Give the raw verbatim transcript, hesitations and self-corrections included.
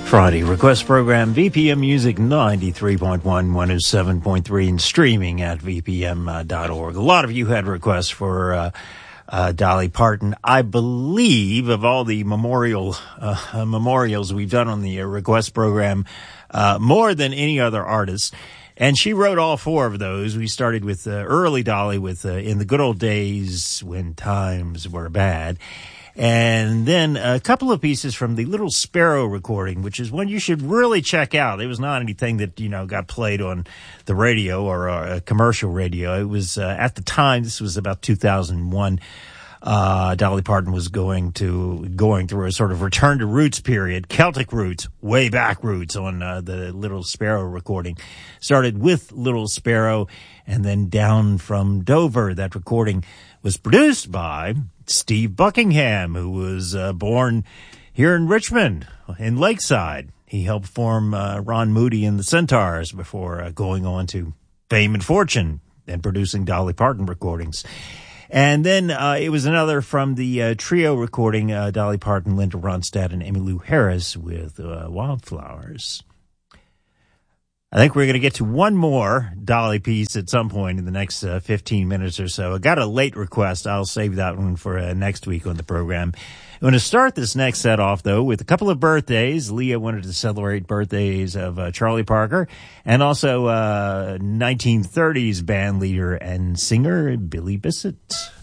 Friday request program, V P M Music ninety-three point one, one oh seven point three, and streaming at V P M dot org. A lot of you had requests for uh, uh, Dolly Parton. I believe of all the memorial uh, memorials we've done on the uh, request program, uh, more than any other artist. And she wrote all four of those. We started with uh, early Dolly with uh, In the Good Old Days When Times Were Bad. And then a couple of pieces from the Little Sparrow recording, which is one you should really check out. It was not anything that, you know, got played on the radio or uh, commercial radio. It was, uh, at the time, this was about two thousand one, uh, Dolly Parton was going to, going through a sort of return to roots period, Celtic roots, way back roots on, uh, the Little Sparrow recording. Started with Little Sparrow and then Down from Dover. That recording was produced by Steve Buckingham, who was uh, born here in Richmond, in Lakeside. He helped form uh, Ron Moody and the Centaurs before uh, going on to fame and fortune and producing Dolly Parton recordings. And then uh, it was another from the uh, trio recording, uh, Dolly Parton, Linda Ronstadt, and Emmylou Harris with uh, Wildflowers. I think we're going to get to one more Dolly piece at some point in the next uh, fifteen minutes or so. I got a late request. I'll save that one for uh, next week on the program. I'm going to start this next set off, though, with a couple of birthdays. Leah wanted to celebrate birthdays of uh, Charlie Parker and also uh, nineteen thirties band leader and singer Billy Bissett.